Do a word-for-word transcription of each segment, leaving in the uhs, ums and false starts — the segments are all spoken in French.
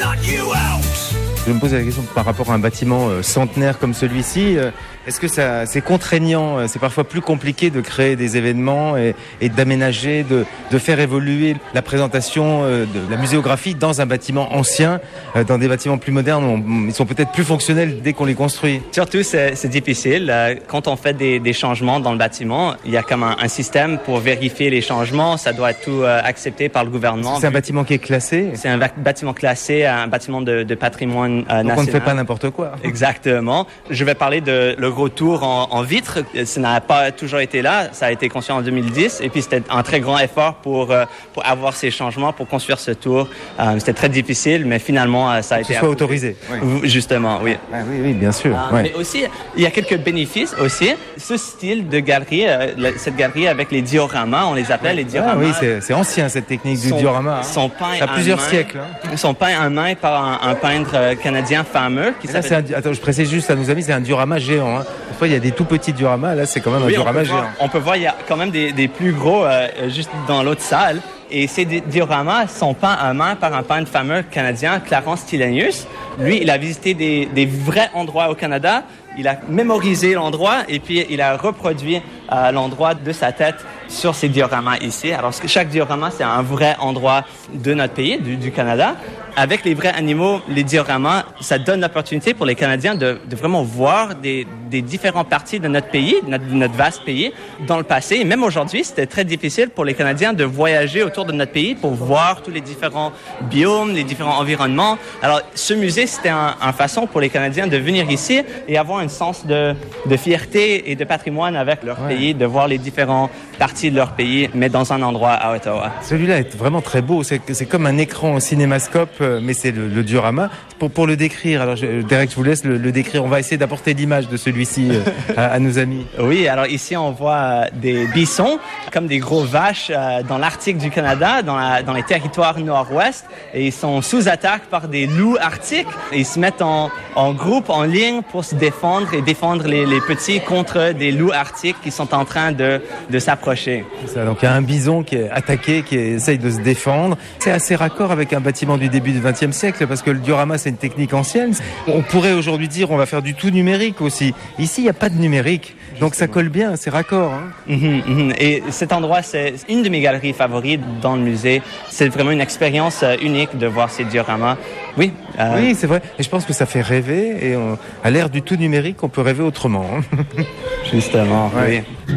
Je me pose la question par rapport à un bâtiment euh, centenaire comme celui-ci. Euh, est-ce que ça, c'est contraignant, euh, c'est parfois plus compliqué de créer des événements et, et d'aménager, de, de faire évoluer la présentation euh, de la muséographie dans un bâtiment ancien, euh, dans des bâtiments plus modernes, on, ils sont peut-être plus fonctionnels dès qu'on les construit. Surtout, c'est, c'est difficile. Euh, quand on fait des, des changements dans le bâtiment, il y a comme un, un système pour vérifier les changements. Ça doit être tout euh, accepté par le gouvernement. C'est un bâtiment qui est classé. C'est un bâtiment classé, un bâtiment de, de patrimoine euh, national. Donc on ne fait pas n'importe quoi. Exactement. Je vais parler de le gros tour en, en vitre. Ça n'a pas toujours été là. Ça a été construit en deux mille dix. Et puis c'était un très grand effort pour euh, pour avoir ces changements, pour construire ce tour. Euh, c'était très difficile, mais finalement ça a que été ce soit autorisé. Oui. Justement, oui. Ah, oui, oui, bien sûr. Euh, ouais. Mais aussi, il y a quelques bénéfices aussi. Ce style de galerie, euh, cette galerie avec les dioramas, on les appelle les dioramas. Ah, oui, c'est, c'est ancien cette technique du sont, diorama. Hein. Sont peints ça a plusieurs main, siècles. Hein. Ils sont peints en main par un, un peintre canadien fameux qui là, c'est un, attends, je précise juste à nos amis, c'est un diorama géant. Hein. Parfois, il y a des tout petits dioramas. Là, c'est quand même oui, un diorama on géant. Voir, on peut voir, il y a quand même des, des plus gros euh, juste dans l'autre salle. Et ces dioramas sont peints à main par un peintre fameux canadien, Clarence Tillenius. Lui, il a visité des, des vrais endroits au Canada. Il a mémorisé l'endroit et puis il a reproduit euh, l'endroit de sa tête sur ces dioramas ici. Alors, chaque diorama, c'est un vrai endroit de notre pays, du, du Canada. Avec les vrais animaux, les dioramas, ça donne l'opportunité pour les Canadiens de, de vraiment voir des, des différentes parties de notre pays, notre, notre vaste pays, dans le passé. Et même aujourd'hui, c'était très difficile pour les Canadiens de voyager autour de notre pays pour voir tous les différents biomes, les différents environnements. Alors, ce musée, c'était un, un façon pour les Canadiens de venir ici et avoir un sens de, de fierté et de patrimoine avec leur ouais. pays, de voir les différentes parties de leur pays, mais dans un endroit à Ottawa. Celui-là est vraiment très beau. C'est, c'est comme un écran au cinémascope, mais c'est le, le diorama. Pour, pour le décrire, alors je, Derek, je vous laisse le, le décrire. On va essayer d'apporter l'image de celui-ci euh, à, à nos amis. Oui, alors ici on voit des bisons comme des gros vaches euh, dans l'Arctique du Canada, dans, la, dans les territoires nord-ouest, et ils sont sous attaque par des loups arctiques. Et ils se mettent en, en groupe, en ligne pour se défendre et défendre les, les petits contre des loups arctiques qui sont en train de, de s'approcher. C'est ça, donc il y a un bison qui est attaqué, qui essaye de se défendre. C'est assez raccord avec un bâtiment du début du vingtième siècle parce que le diorama c'est une technique ancienne. On pourrait aujourd'hui dire on va faire du tout numérique aussi. Ici il n'y a pas de numérique, donc ça colle bien, c'est raccord. Hein. Mm-hmm, mm-hmm. Et cet endroit c'est une de mes galeries favorites dans le musée. C'est vraiment une expérience unique de voir ces dioramas. Oui, euh... oui c'est vrai. Et je pense que ça fait rêver et on... à l'ère du tout numérique on peut rêver autrement. Hein. Justement, ouais. oui.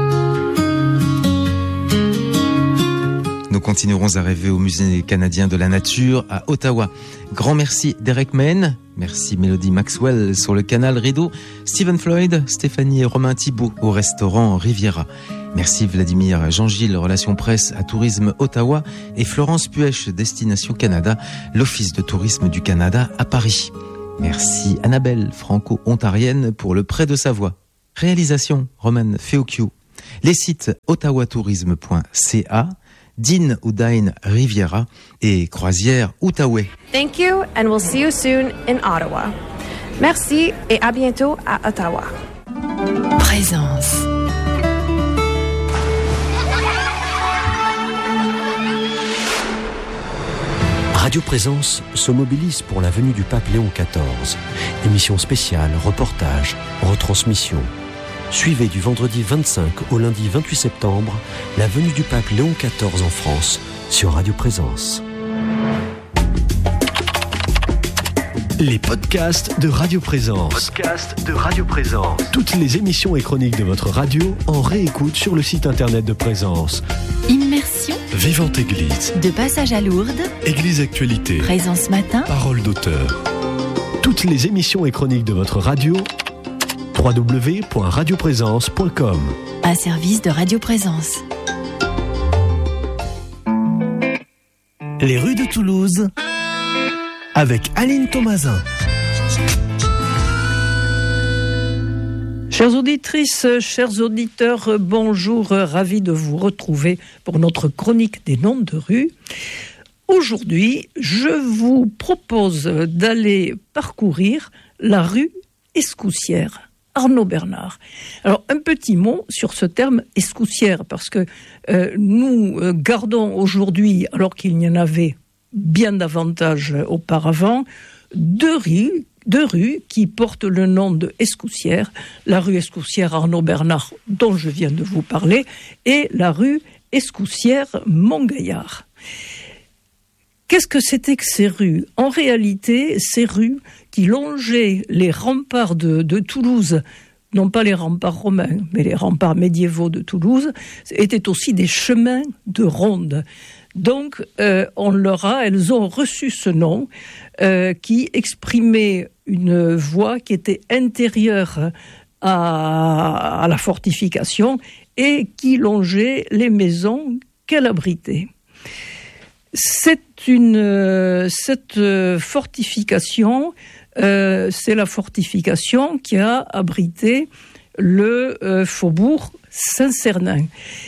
Nous continuerons à rêver au Musée canadien de la nature à Ottawa. Grand merci Derek Main, merci Mélodie Maxwell sur le canal Rideau, Stephen Floyd, Stéphanie et Romain Thibault au restaurant Riviera. Merci Vladimir Jean-Gilles, Relations Presse à Tourisme Ottawa et Florence Puech, Destination Canada, l'Office de tourisme du Canada à Paris. Merci Annabelle, franco-ontarienne pour le prêt de sa voix. Réalisation Roman Feocchio. Les sites ottawatourisme point c a, Dine ou Dine Riviera et Croisière Outaouais. Thank you and we'll see you soon in Ottawa. Merci et à bientôt à Ottawa. Présence. Radio Présence se mobilise pour la venue du pape Léon quatorze. Émission spéciale, reportage, retransmission. Suivez du vendredi vingt-cinq au lundi vingt-huit septembre la venue du pape Léon quatorze en France sur Radio Présence. Les podcasts de Radio Présence. Podcasts de Radio Présence. Toutes les émissions et chroniques de votre radio en réécoute sur le site internet de Présence. Immersion. Vivante Église. De passage à Lourdes. Église Actualité. Présence Matin. Parole d'auteur. Toutes les émissions et chroniques de votre radio w w w point radio présence point com. Un service de Radio Présence. Les rues de Toulouse avec Aline Thomasin. Chères auditrices, chers auditeurs, bonjour, ravi de vous retrouver pour notre chronique des noms de rue. Aujourd'hui, je vous propose d'aller parcourir la rue Escoussière. Arnaud Bernard. Alors, un petit mot sur ce terme escoussière, parce que euh, nous euh, gardons aujourd'hui, alors qu'il n'y en avait bien davantage auparavant, deux rues, deux rues qui portent le nom de Escoussières, la rue Escoussières-Arnaud-Bernard, dont je viens de vous parler, et la rue Escoussières-Montgaillard. Qu'est-ce que c'était que ces rues ? En réalité, ces rues qui longeaient les remparts de, de Toulouse, non pas les remparts romains, mais les remparts médiévaux de Toulouse, étaient aussi des chemins de ronde. Donc, euh, on leur a, elles ont reçu ce nom euh, qui exprimait une voie qui était intérieure à, à la fortification et qui longeait les maisons qu'elle abritait. C'est une, cette fortification, euh, c'est la fortification qui a abrité le euh, faubourg Saint-Cernin.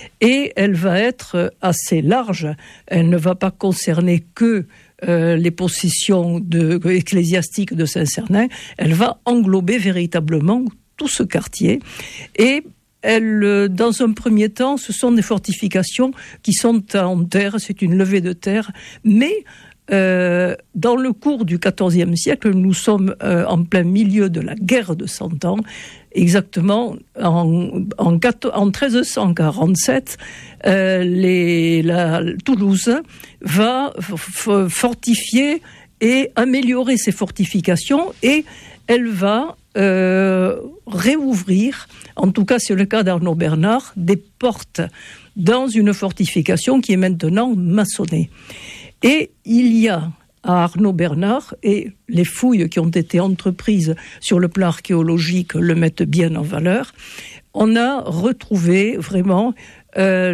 Et elle va être assez large. Elle ne va pas concerner que euh, les possessions de, ecclésiastiques de Saint-Cernin. Elle va englober véritablement tout ce quartier. Et elle, dans un premier temps, ce sont des fortifications qui sont en terre, c'est une levée de terre, mais euh, dans le cours du quatorzième siècle, nous sommes euh, en plein milieu de la guerre de Cent Ans, exactement en, en, en treize cent quarante-sept, euh, les, la, Toulouse va f- fortifier et améliorer ses fortifications, et elle va euh, réouvrir, en tout cas c'est le cas d'Arnaud Bernard, des portes dans une fortification qui est maintenant maçonnée. Et il y a à Arnaud Bernard, et les fouilles qui ont été entreprises sur le plan archéologique le mettent bien en valeur, on a retrouvé vraiment euh,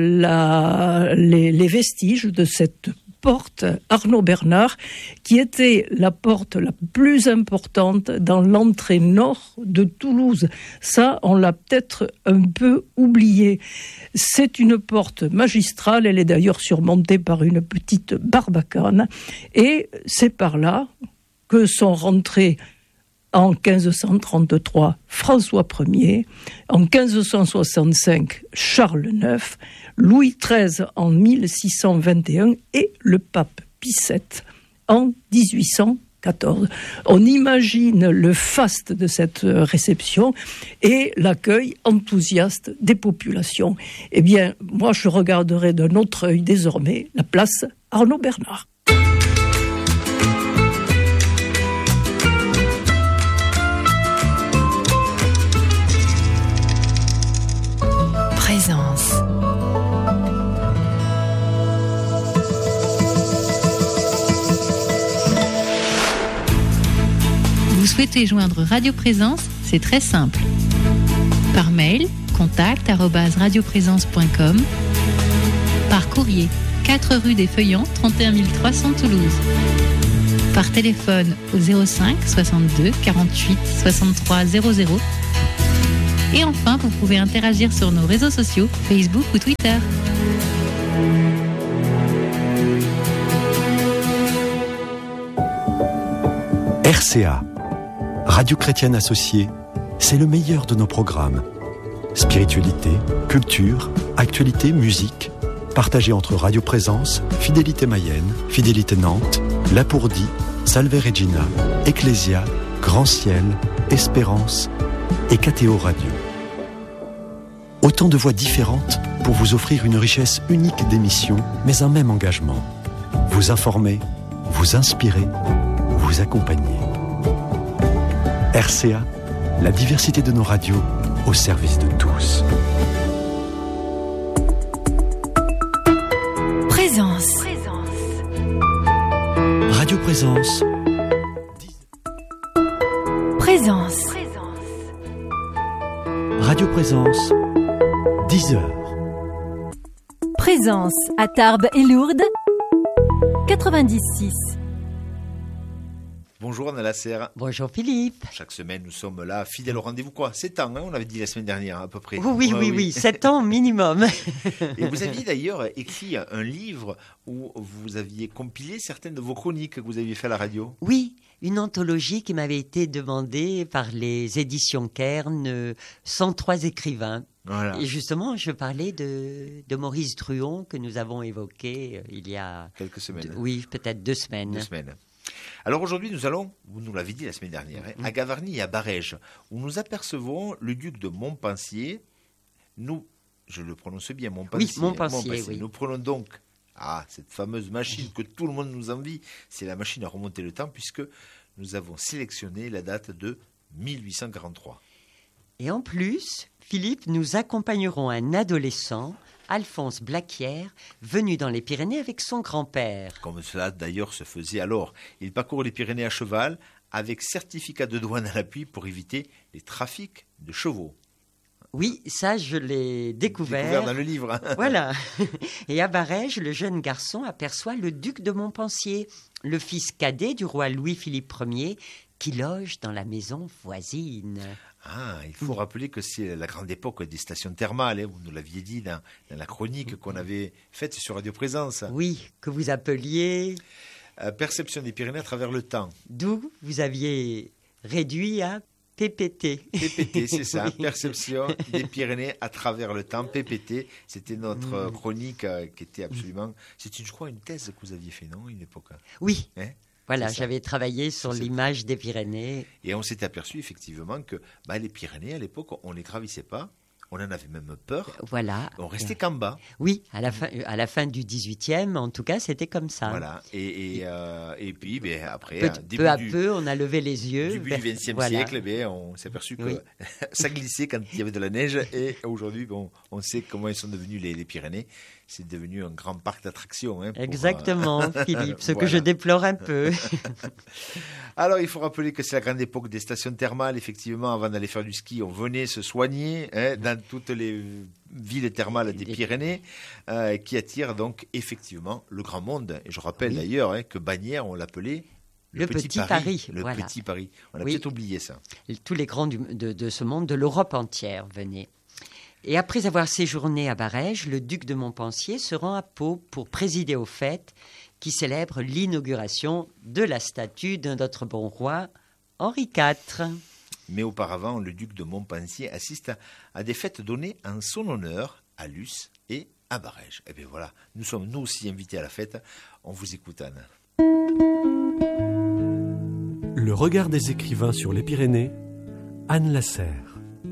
la, les, les vestiges de cette porte Arnaud Bernard, qui était la porte la plus importante dans l'entrée nord de Toulouse. Ça, on l'a peut-être un peu oublié. C'est une porte magistrale, elle est d'ailleurs surmontée par une petite barbacane, et c'est par là que sont rentrés en quinze cent trente-trois François Ier, en quinze cent soixante-cinq Charles neuf, Louis treize en mille six cent vingt et un et le pape Pie sept en dix-huit cent quatorze. On imagine le faste de cette réception et l'accueil enthousiaste des populations. Eh bien, moi je regarderai d'un autre œil désormais la place Arnaud Bernard. Présence. Vous souhaitez joindre Radio Présence ? C'est très simple. Par mail, contact arobase radioprésence point com. Par courrier, quatre rue des Feuillants, trente et un mille trois cents Toulouse. Par téléphone au zéro cinq soixante-deux quarante-huit soixante-trois zéro zéro. Et enfin, vous pouvez interagir sur nos réseaux sociaux, Facebook ou Twitter. R C A, Radio Chrétienne Associée, c'est le meilleur de nos programmes. Spiritualité, culture, actualité, musique, partagés entre Radio Présence, Fidélité Mayenne, Fidélité Nantes, Lapourdie, Salve Regina, Ecclésia, Grand Ciel, Espérance et K T O Radio. Autant de voix différentes pour vous offrir une richesse unique d'émissions, mais un même engagement. Vous informer, vous inspirer, vous accompagner. R C A, la diversité de nos radios au service de tous. Présence. Radio Présence. Présence. Radio Présence. dix heures. Présence à Tarbes et Lourdes. quatre-vingt-dix six. Bonjour Anna Lasserre. Bonjour Philippe. Chaque semaine, nous sommes là, fidèles au rendez-vous. Quoi, sept ans, hein, on l'avait dit la semaine dernière à peu près. Oui, oui, oui, oui, oui. sept ans minimum. Et vous aviez d'ailleurs écrit un livre où vous aviez compilé certaines de vos chroniques que vous aviez fait à la radio. Oui, Une anthologie qui m'avait été demandée par les éditions Kern, euh, cent trois écrivains. Voilà. Et justement, je parlais de, de Maurice Druon que nous avons évoqué euh, il y a... Quelques semaines. deux- oui, peut-être deux semaines. Deux semaines. Alors aujourd'hui, nous allons, vous nous l'avez dit la semaine dernière, hein, à Gavarnie et à Barège, où nous apercevons le duc de Montpensier. Nous, je le prononce bien, Montpensier. Oui, Montpensier, oui. Nous prenons donc ah, cette fameuse machine que tout le monde nous envie. C'est la machine à remonter le temps, puisque nous avons sélectionné la date de mille huit cent quarante-trois. Et en plus, Philippe, nous accompagnerons un adolescent, Alphonse Blaquière, venu dans les Pyrénées avec son grand-père. Comme cela d'ailleurs se faisait alors. Il parcourt les Pyrénées à cheval, avec certificat de douane à l'appui pour éviter les trafics de chevaux. Oui, ça, je l'ai découvert. Découvert dans le livre. Hein. Voilà. Et à Barège, le jeune garçon aperçoit le duc de Montpensier, le fils cadet du roi Louis-Philippe Ier, qui loge dans la maison voisine. Ah, il faut rappeler que c'est la grande époque des stations thermales. Hein, vous nous l'aviez dit dans, dans la chronique qu'on avait faite sur Radio Présence. Oui, que vous appeliez... Euh, perception des Pyrénées à travers le temps. D'où vous aviez réduit à P P T. P P T, c'est ça. Oui. Perception des Pyrénées à travers le temps. P P T, c'était notre euh, chronique euh, qui était absolument... C'est, une, je crois, une thèse que vous aviez fait, non, une époque. Oui. Hein? Voilà, C'est ça. j'avais travaillé sur C'est- l'image des Pyrénées. Et on s'est aperçu effectivement que bah, les Pyrénées, à l'époque, on ne les gravissait pas. On en avait même peur. Voilà. On restait qu'en bas. Oui, à la fin, à la fin du dixhuitième, en tout cas, c'était comme ça. Voilà. Et, et, euh, et puis, ben, après, Peu, hein, début peu à du, peu, on a levé les yeux. début vers- du vingtième voilà. siècle, ben, on s'est aperçu que Oui. ça glissait quand il y avait de la neige. Et aujourd'hui, bon, on sait comment ils sont devenus les, les Pyrénées. C'est devenu un grand parc d'attractions. Hein, pour, Exactement, euh, Philippe, ce que voilà. je déplore un peu. Alors, il faut rappeler que c'est la grande époque des stations thermales. Effectivement, avant d'aller faire du ski, on venait se soigner hein, dans toutes les villes thermales des Pyrénées, euh, qui attirent donc effectivement le grand monde. Et je rappelle Oui. d'ailleurs hein, que Bagnères, on l'appelait le, Le Petit Paris, Le voilà. Petit Paris. On a Oui. peut-être oublié ça. Tous les grands du- de, de ce monde, de l'Europe entière, venaient. Et après avoir séjourné à Barège, le duc de Montpensier se rend à Pau pour présider aux fêtes qui célèbrent l'inauguration de la statue de notre bon roi Henri quatre. Mais auparavant, le duc de Montpensier assiste à, à des fêtes données en son honneur à Luce et à Barège. Et bien voilà, nous sommes nous aussi invités à la fête. On vous écoute, Anne. Le regard des écrivains sur les Pyrénées, Anne Lasserre.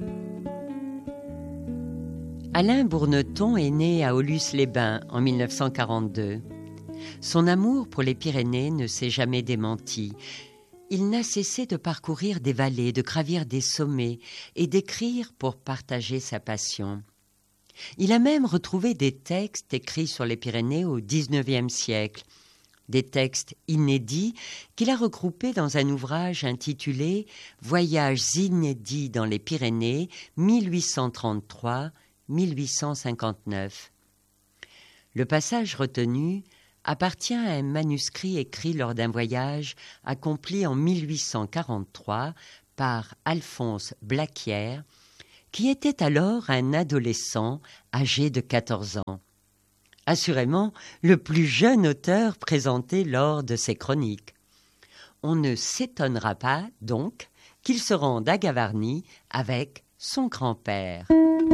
Alain Bourneton est né à Aulus-les-Bains en mille neuf cent quarante-deux. Son amour pour les Pyrénées ne s'est jamais démenti. Il n'a cessé de parcourir des vallées, de gravir des sommets et d'écrire pour partager sa passion. Il a même retrouvé des textes écrits sur les Pyrénées au dix-neuvième siècle, des textes inédits qu'il a regroupés dans un ouvrage intitulé « Voyages inédits dans les Pyrénées mille huit cent trente-trois à mille huit cent cinquante-neuf ». Le passage retenu appartient à un manuscrit écrit lors d'un voyage accompli en mille huit cent quarante-trois par Alphonse Blaquière, qui était alors un adolescent âgé de quatorze ans. Assurément, le plus jeune auteur présenté lors de ces chroniques. On ne s'étonnera pas, donc, qu'il se rende à Gavarnie avec son grand-père.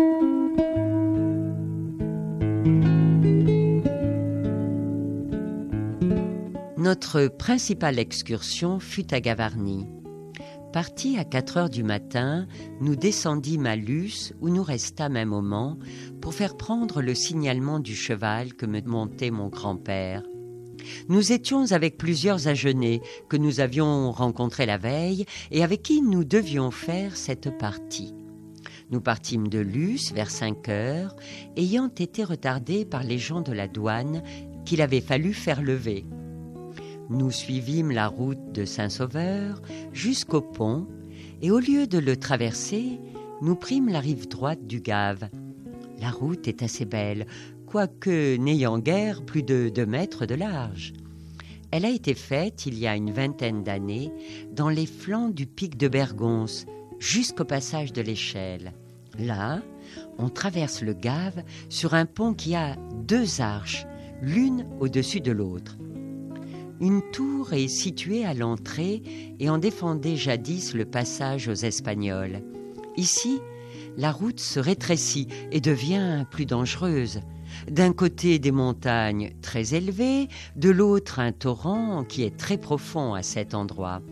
Notre principale excursion fut à Gavarnie. Partis à quatre heures du matin, nous descendîmes à Luce où nous restâmes un moment pour faire prendre le signalement du cheval que me montait mon grand-père. Nous étions avec plusieurs agenais que nous avions rencontrés la veille et avec qui nous devions faire cette partie. Nous partîmes de Luce vers cinq heures, ayant été retardés par les gens de la douane qu'il avait fallu faire lever. Nous suivîmes la route de Saint-Sauveur jusqu'au pont et au lieu de le traverser, nous prîmes la rive droite du Gave. La route est assez belle, quoique n'ayant guère plus de deux mètres de large. Elle a été faite il y a une vingtaine d'années dans les flancs du pic de Bergonce, jusqu'au passage de l'Échelle. Là, on traverse le Gave sur un pont qui a deux arches, l'une au-dessus de l'autre. Une tour est située à l'entrée et en défendait jadis le passage aux Espagnols. Ici, la route se rétrécit et devient plus dangereuse. D'un côté des montagnes très élevées, de l'autre un torrent qui est très profond à cet endroit.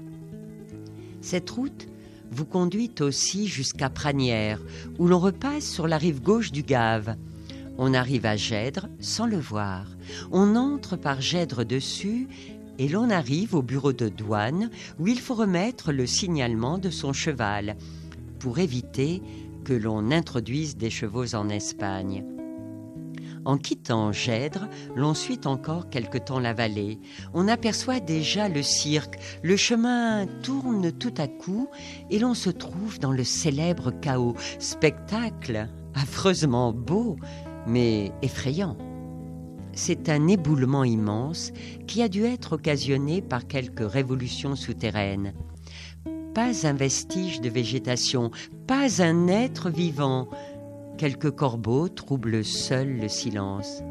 Cette route vous conduit aussi jusqu'à Pranières, où l'on repasse sur la rive gauche du Gave. On arrive à Gèdre sans le voir. On entre par Gèdre dessus et l'on arrive au bureau de douane où il faut remettre le signalement de son cheval pour éviter que l'on introduise des chevaux en Espagne. En quittant Gèdre, l'on suit encore quelque temps la vallée. On aperçoit déjà le cirque. Le chemin tourne tout à coup et l'on se trouve dans le célèbre chaos. Spectacle affreusement beau, mais effrayant. C'est un éboulement immense qui a dû être occasionné par quelques révolutions souterraines. Pas un vestige de végétation, pas un être vivant. Quelques corbeaux troublent seuls le silence.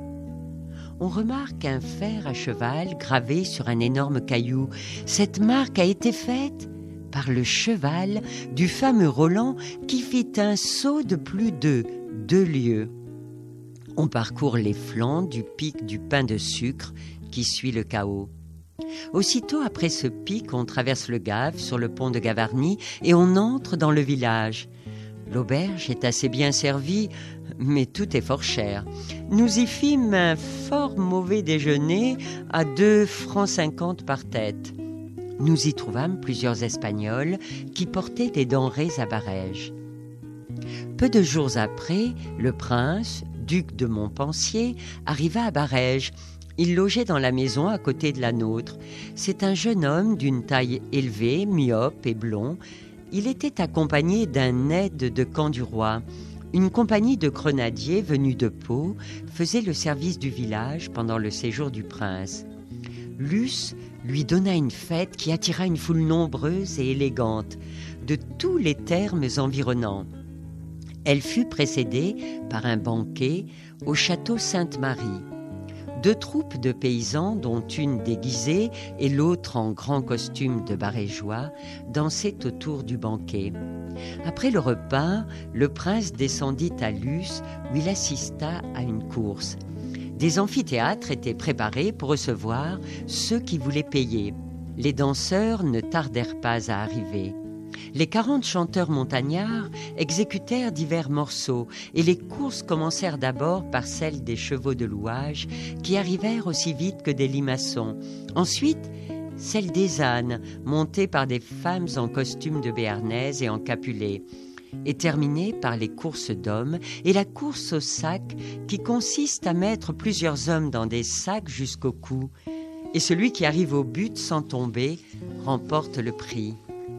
On remarque un fer à cheval gravé sur un énorme caillou. Cette marque a été faite par le cheval du fameux Roland qui fit un saut de plus de deux lieues. On parcourt les flancs du pic du pain de sucre qui suit le chaos. Aussitôt après ce pic, on traverse le Gave sur le pont de Gavarnie et on entre dans le village. L'auberge est assez bien servie, mais tout est fort cher. Nous y fîmes un fort mauvais déjeuner à deux francs cinquante par tête. Nous y trouvâmes plusieurs Espagnols qui portaient des denrées à barège. Peu de jours après, le prince, duc de Montpensier, arriva à Barège. Il logeait dans la maison à côté de la nôtre. C'est un jeune homme d'une taille élevée, myope et blond. Il était accompagné d'un aide de camp du roi. Une compagnie de grenadiers venus de Pau faisait le service du village pendant le séjour du prince. Luce lui donna une fête qui attira une foule nombreuse et élégante de tous les termes environnants. Elle fut précédée par un banquet au château Sainte-Marie. Deux troupes de paysans, dont une déguisée et l'autre en grand costume de barégeois, dansaient autour du banquet. Après le repas, le prince descendit à Luce où il assista à une course. Des amphithéâtres étaient préparés pour recevoir ceux qui voulaient payer. Les danseurs ne tardèrent pas à arriver. Les quarante chanteurs montagnards exécutèrent divers morceaux et les courses commencèrent d'abord par celles des chevaux de louage qui arrivèrent aussi vite que des limaçons. Ensuite, celles des ânes montés par des femmes en costume de béarnaise et en capulet, et terminée par les courses d'hommes et la course au sac qui consiste à mettre plusieurs hommes dans des sacs jusqu'au cou. Et celui qui arrive au but sans tomber remporte le prix.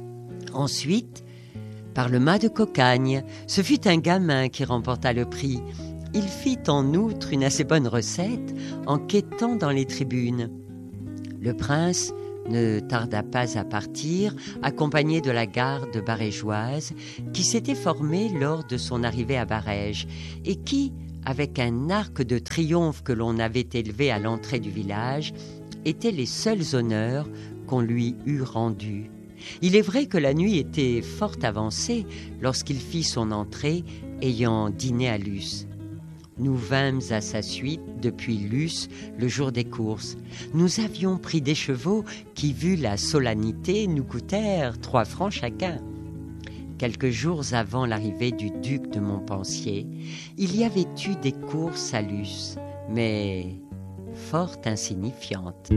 Ensuite, par le mât de cocagne, ce fut un gamin qui remporta le prix. Il fit en outre une assez bonne recette en quêtant dans les tribunes. Le prince ne tarda pas à partir, accompagné de la garde barégeoise qui s'était formée lors de son arrivée à Barège et qui, avec un arc de triomphe que l'on avait élevé à l'entrée du village, étaient les seuls honneurs qu'on lui eût rendus. Il est vrai que la nuit était fort avancée lorsqu'il fit son entrée, ayant dîné à Luce. Nous vînmes à sa suite depuis Luce le jour des courses. Nous avions pris des chevaux qui, vu la solennité, nous coûtèrent trois francs chacun. Quelques jours avant l'arrivée du duc de Montpensier, il y avait eu des courses à Luce, mais fort insignifiantes.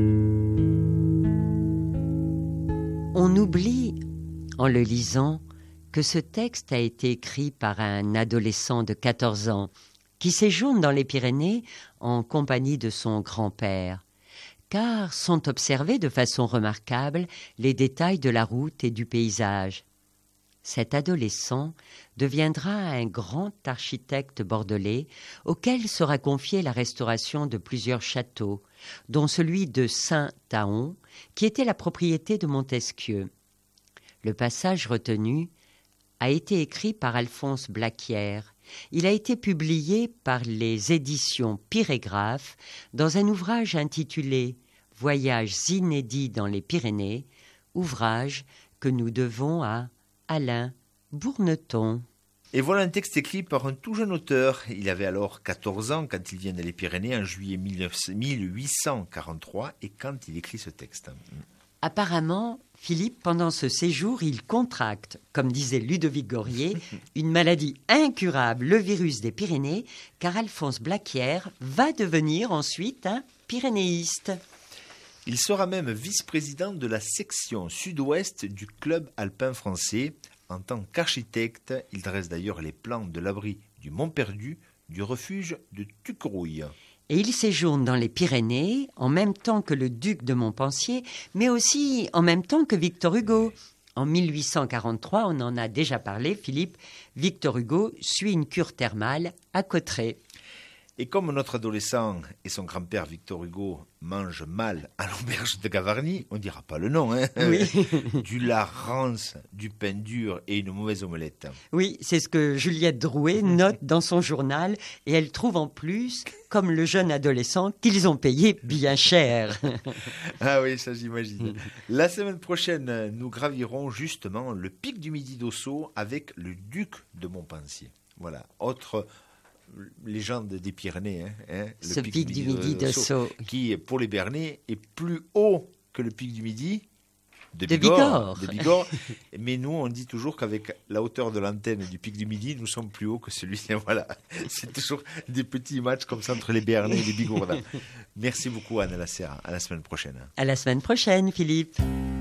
On oublie, en le lisant, que ce texte a été écrit par un adolescent de quatorze ans qui séjourne dans les Pyrénées en compagnie de son grand-père, car sont observés de façon remarquable les détails de la route et du paysage. Cet adolescent deviendra un grand architecte bordelais auquel sera confiée la restauration de plusieurs châteaux, dont celui de Saint-Taon, qui était la propriété de Montesquieu. Le passage retenu a été écrit par Alphonse Blaquière. Il a été publié par les éditions Pyrégraphe dans un ouvrage intitulé « Voyages inédits dans les Pyrénées, ouvrage que nous devons à Alain Bourneton. Et voilà un texte écrit par un tout jeune auteur. Il avait alors quatorze ans quand il vient dans les Pyrénées en juillet mille huit cent quarante-trois et quand il écrit ce texte. Apparemment, Philippe, pendant ce séjour, il contracte, comme disait Ludovic Gorier, une maladie incurable, le virus des Pyrénées, car Alphonse Blaquière va devenir ensuite un pyrénéiste. Il sera même vice-président de la section sud-ouest du club alpin français. En tant qu'architecte, il dresse d'ailleurs les plans de l'abri du Mont Perdu, du refuge de Tuquerouille. Et il séjourne dans les Pyrénées en même temps que le duc de Montpensier, mais aussi en même temps que Victor Hugo. En mille huit cent quarante-trois, on en a déjà parlé, Philippe, Victor Hugo suit une cure thermale à Cauterets. Et comme notre adolescent et son grand-père Victor Hugo mangent mal à l'auberge de Gavarnie, on ne dira pas le nom, hein, oui. du lard rance, du pain dur et une mauvaise omelette. Oui, c'est ce que Juliette Drouet note dans son journal, et elle trouve en plus, comme le jeune adolescent, qu'ils ont payé bien cher. Ah oui, ça j'imagine. La semaine prochaine, nous gravirons justement le pic du Midi d'Ossau avec le duc de Montpensier. Voilà, autre légende des Pyrénées, hein, hein, le ce pic, pic du Midi d'Ossau, qui pour les Bernais est plus haut que le pic du Midi de, de Bigorre, Bigorre. De Bigorre. Mais nous, on dit toujours qu'avec la hauteur de l'antenne du pic du Midi, nous sommes plus hauts que celui. Voilà, c'est toujours des petits matchs comme ça entre les Bernais et les Bigorredins. Merci beaucoup Anne Lasserre. À la semaine prochaine. À la semaine prochaine, Philippe.